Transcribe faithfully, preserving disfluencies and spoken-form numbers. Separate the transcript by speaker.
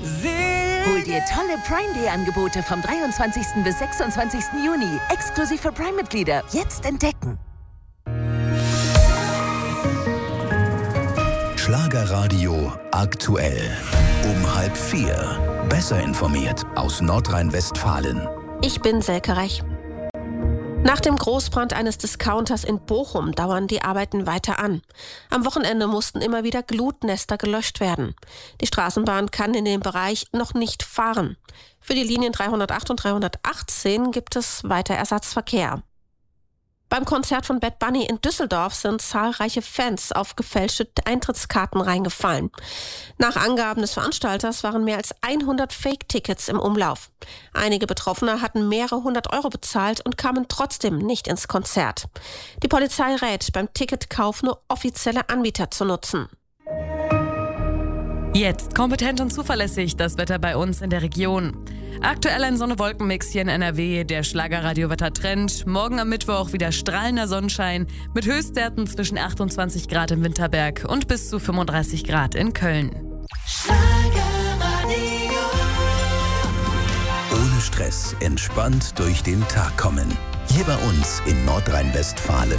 Speaker 1: Hol dir tolle Prime Day Angebote vom dreiundzwanzigsten bis sechsundzwanzigsten Juni. Exklusiv für Prime-Mitglieder. Jetzt entdecken.
Speaker 2: Schlagerradio aktuell. Um halb vier. Besser informiert aus Nordrhein-Westfalen.
Speaker 3: Ich bin Selke Rech. Nach dem Großbrand eines Discounters in Bochum dauern die Arbeiten weiter an. Am Wochenende mussten immer wieder Glutnester gelöscht werden. Die Straßenbahn kann in dem Bereich noch nicht fahren. Für die Linien dreihundertacht und dreihundertachtzehn gibt es weiter Ersatzverkehr. Beim Konzert von Bad Bunny in Düsseldorf sind zahlreiche Fans auf gefälschte Eintrittskarten reingefallen. Nach Angaben des Veranstalters waren mehr als hundert Fake-Tickets im Umlauf. Einige Betroffene hatten mehrere hundert Euro bezahlt und kamen trotzdem nicht ins Konzert. Die Polizei rät, beim Ticketkauf nur offizielle Anbieter zu nutzen.
Speaker 4: Jetzt kompetent und zuverlässig das Wetter bei uns in der Region. Aktuell ein Sonne-Wolken-Mix hier in N R W, der Schlagerradio-Wetter-Trend. Morgen am Mittwoch wieder strahlender Sonnenschein mit Höchstwerten zwischen achtundzwanzig Grad im Winterberg und bis zu fünfunddreißig Grad in Köln.
Speaker 2: Schlagerradio. Ohne Stress, entspannt durch den Tag kommen. Hier bei uns in Nordrhein-Westfalen.